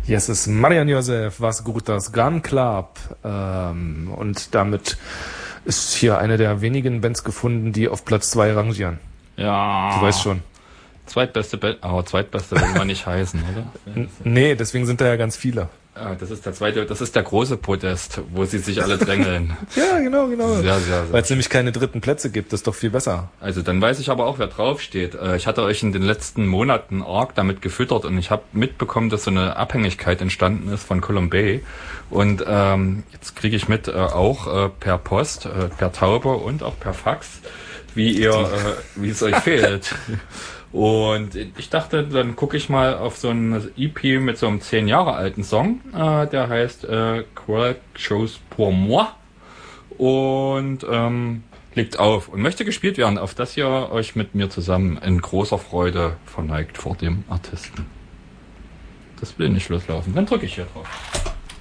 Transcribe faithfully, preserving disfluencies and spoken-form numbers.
Hier ist es Marian Josef, was gut das Gun Club. Ähm, und damit ist hier eine der wenigen Bands gefunden, die auf Platz zwei rangieren. Ja. Du weißt schon. Zweitbeste Band, aber zweitbeste will man nicht heißen, oder? N- nee, deswegen sind da ja ganz viele. Ah, das ist der zweite, das ist der große Podest, wo sie sich alle drängeln. Ja, genau, genau. Sehr, sehr, sehr. Weil es nämlich keine dritten Plätze gibt, das ist doch viel besser. Also dann weiß ich aber auch, wer draufsteht. Ich hatte euch in den letzten Monaten arg damit gefüttert und ich habe mitbekommen, dass so eine Abhängigkeit entstanden ist von Column Bay. Und ähm, jetzt kriege ich mit, äh, auch äh, per Post, äh, per Taube und auch per Fax, wie ihr, äh, wie es euch fehlt. Und ich dachte, dann gucke ich mal auf so ein E P mit so einem zehn Jahre alten Song, äh, der heißt äh, Quelque chose pour moi und ähm, legt auf und möchte gespielt werden, auf das ihr euch mit mir zusammen in großer Freude verneigt vor dem Artisten. Das will nicht loslaufen, dann drücke ich hier drauf.